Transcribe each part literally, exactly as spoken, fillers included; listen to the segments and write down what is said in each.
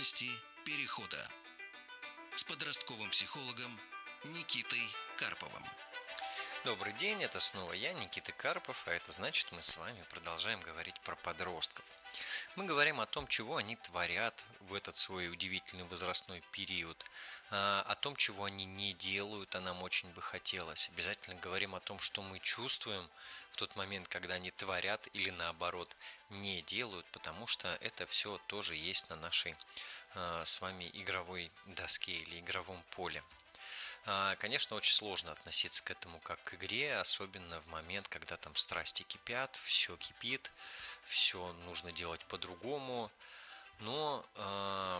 Трудности перехода с подростковым психологом Никитой Карповым. Добрый день, это снова я, Никита Карпов, а это значит, мы с вами продолжаем говорить про подростков. Мы говорим о том, чего они творят в этот свой удивительный возрастной период, о том, чего они не делают, а нам очень бы хотелось. Обязательно говорим о том, что мы чувствуем в тот момент, когда они творят или наоборот не делают, потому что это все тоже есть на нашей с вами игровой доске или игровом поле. Конечно, очень сложно относиться к этому как к игре, особенно в момент, когда там страсти кипят, все кипит, все нужно делать по-другому. Но э,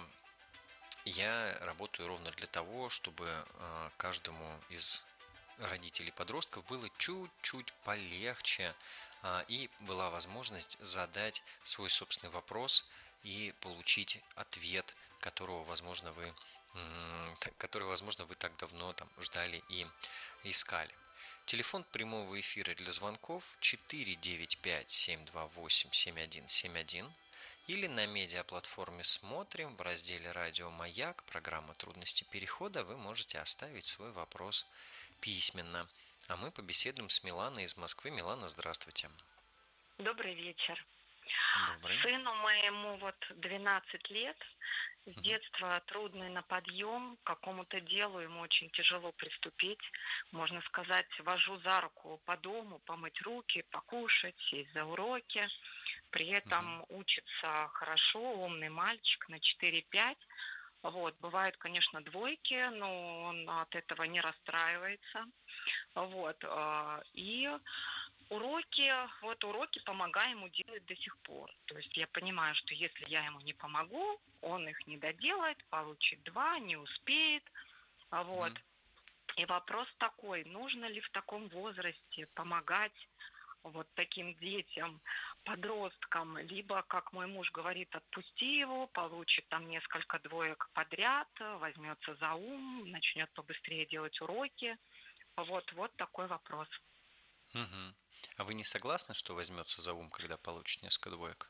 я работаю ровно для того, чтобы э, каждому из родителей подростков было чуть-чуть полегче э, и была возможность задать свой собственный вопрос и получить ответ, которого, возможно, вы который, возможно, вы так давно там ждали и искали. Телефон прямого эфира для звонков четыре девять пять семь два восемь семь один семь один или на медиаплатформе «Смотрим» в разделе «Радио Маяк», программа «Трудности перехода», вы можете оставить свой вопрос письменно. А мы побеседуем с Миланой из Москвы. Милана, здравствуйте. Добрый вечер. Добрый. Сыну моему вот двенадцать лет. С детства трудный на подъем, к какому-то делу ему очень тяжело приступить. Можно сказать, вожу за руку по дому, помыть руки, покушать, сесть за уроки. При этом uh-huh. учится хорошо, умный мальчик на четыре-пять. Вот. Бывают, конечно, двойки, но он от этого не расстраивается. Вот. И уроки, вот уроки помогаем ему делать до сих пор. То есть я понимаю, что если я ему не помогу, он их не доделает, получит два, не успеет. Вот. Mm. И вопрос такой, нужно ли в таком возрасте помогать вот таким детям, подросткам, либо, как мой муж говорит, отпусти его, получит там несколько двоек подряд, возьмется за ум, начнет побыстрее делать уроки. Вот, вот такой вопрос. Угу. А вы не согласны, что возьмется за ум, когда получит несколько двоек?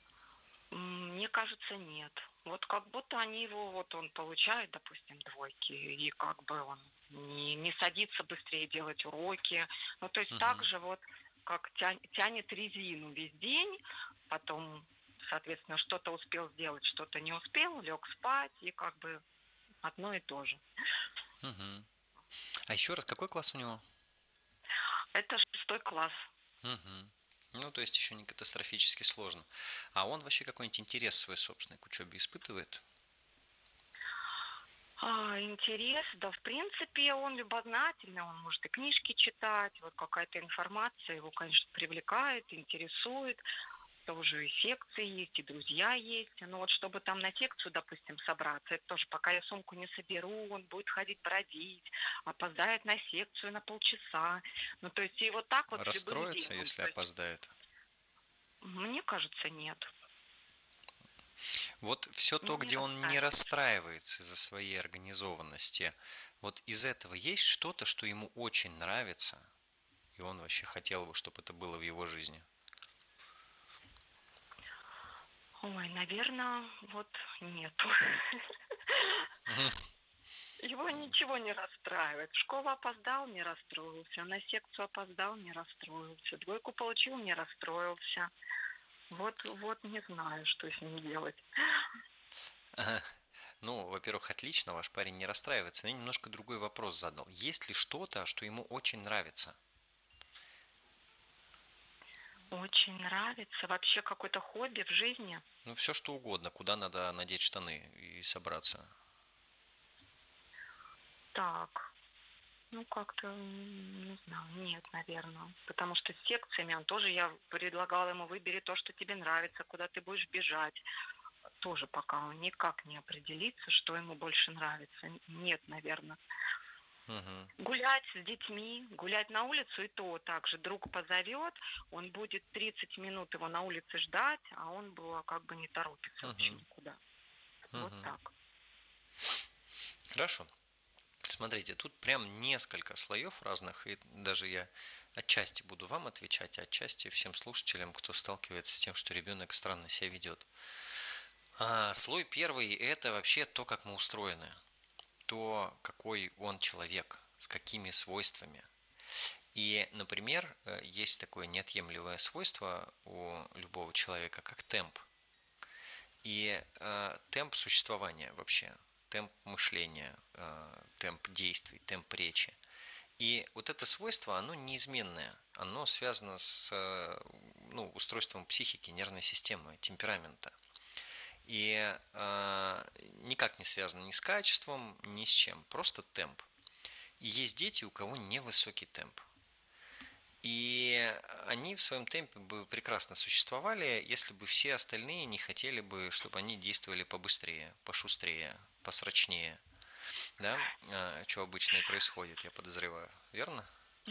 Мне кажется, нет. Вот как будто они его, вот он получает, допустим, двойки, и как бы он не, не садится быстрее делать уроки. Ну, то есть угу. так же вот, как тянет, тянет резину весь день, потом, соответственно, что-то успел сделать, что-то не успел, лег спать, и как бы одно и то же. Угу. А еще раз, какой класс у него? Это шестой класс. Угу. Ну, то есть еще не катастрофически сложно. А он вообще какой-нибудь интерес свой собственный к учебе испытывает? А, интерес, да, в принципе, он любознательный, он может и книжки читать, вот какая-то информация его, конечно, привлекает, интересует. Тоже и секции есть, и друзья есть. Но вот чтобы там на секцию, допустим, собраться, это тоже пока я сумку не соберу, он будет ходить бродить, опоздает на секцию на полчаса. Ну, то есть и вот так вот... Расстроится, если есть... опоздает? Мне кажется, нет. Вот все то, не где он не расстраивается из-за своей организованности, вот из этого есть что-то, что ему очень нравится, и он вообще хотел бы, чтобы это было в его жизни? Ой, наверное, вот нету. Его ничего не расстраивает. В школу опоздал, не расстроился. На секцию опоздал, не расстроился. Двойку получил, не расстроился. Вот, вот не знаю, что с ним делать. Ну, во-первых, отлично, ваш парень не расстраивается. Но я немножко другой вопрос задал. Есть ли что-то, что ему очень нравится? Очень нравится. Вообще какое-то хобби в жизни? Ну, все что угодно. Куда надо надеть штаны и собраться? Так. Ну, как-то, не знаю, нет, наверное. Потому что с секциями он тоже, я предлагала ему, выбери то, что тебе нравится, куда ты будешь бежать. Тоже пока он никак не определится, что ему больше нравится. Нет, наверное. Угу. Гулять с детьми, гулять на улицу, и то также друг позовет, он будет тридцать минут его на улице ждать, а он было как бы не торопится угу. вообще никуда. Угу. Вот так. Хорошо. Смотрите, тут прям несколько слоев разных, и даже я отчасти буду вам отвечать, а отчасти всем слушателям, кто сталкивается с тем, что ребенок странно себя ведет. А, слой первый – это вообще то, как мы устроены, то, какой он человек, с какими свойствами. И, например, э, есть такое неотъемлемое свойство у любого человека, как темп. И э, темп существования вообще, темп мышления, э, темп действий, темп речи. И вот это свойство, оно неизменное, оно связано с э, ну, устройством психики, нервной системы, темперамента. И э, никак не связано ни с качеством, ни с чем, просто темп. И есть дети, у кого невысокий темп. И они в своем темпе бы прекрасно существовали, если бы все остальные не хотели бы, чтобы они действовали побыстрее, пошустрее, посрочнее. Да, что обычно и происходит, я подозреваю, верно?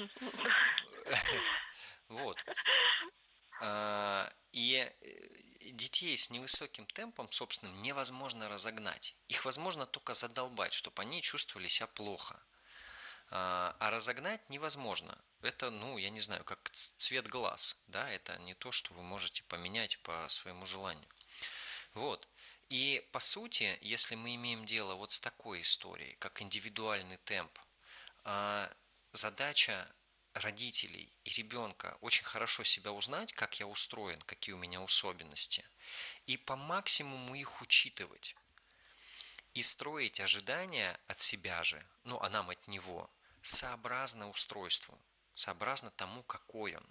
Вот. И детей с невысоким темпом собственным невозможно разогнать. Их возможно только задолбать, чтобы они чувствовали себя плохо. А разогнать невозможно. Это, ну, я не знаю, как цвет глаз, да, это не то, что вы можете поменять по своему желанию. Вот. И по сути, если мы имеем дело вот с такой историей, как индивидуальный темп, задача родителей и ребенка очень хорошо себя узнать, как я устроен, какие у меня особенности, и по максимуму их учитывать. И строить ожидания от себя же, ну а нам от него, сообразно устройству, сообразно тому, какой он.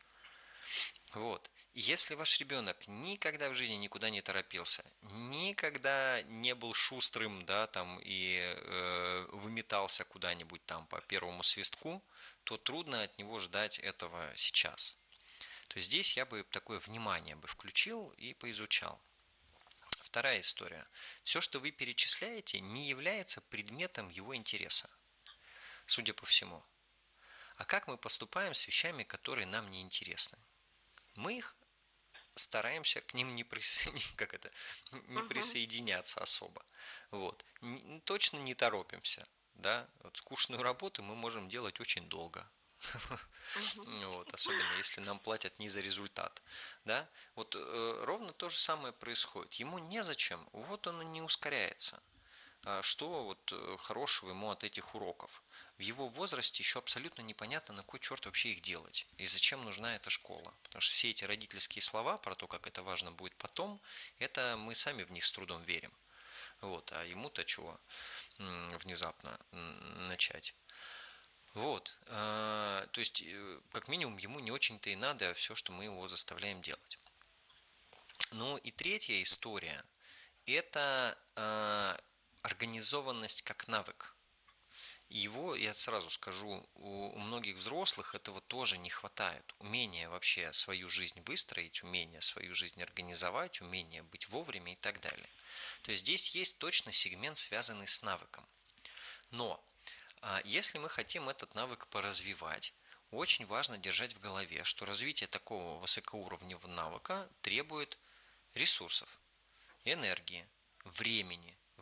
Вот. И если ваш ребенок никогда в жизни никуда не торопился, никогда не был шустрым, да, там, и э, выметался куда-нибудь там по первому свистку, то трудно от него ждать этого сейчас. То есть здесь я бы такое внимание бы включил и поизучал. Вторая история. Все, что вы перечисляете, не является предметом его интереса, судя по всему. А как мы поступаем с вещами, которые нам не интересны? Мы их стараемся к ним не, присо... как это, не присоединяться особо. Вот. Точно не торопимся. Да? Вот скучную работу мы можем делать очень долго. Вот, особенно если нам платят не за результат. Да? Вот э, ровно то же самое происходит. Ему незачем, вот он и не ускоряется. А что вот хорошего ему от этих уроков? В его возрасте еще абсолютно непонятно, на кой черт вообще их делать и зачем нужна эта школа. Потому что все эти родительские слова про то, как это важно будет потом, это мы сами в них с трудом верим. Вот, а ему-то чего внезапно начать? Вот, то есть, как минимум, ему не очень-то и надо все, что мы его заставляем делать. Ну и третья история – это организованность как навык. Его, я сразу скажу, у многих взрослых этого тоже не хватает. Умение вообще свою жизнь выстроить, умение свою жизнь организовать, умение быть вовремя и так далее. То есть здесь есть точно сегмент, связанный с навыком. Но если мы хотим этот навык поразвивать, очень важно держать в голове, что развитие такого высокоуровневого навыка требует ресурсов, энергии, времени,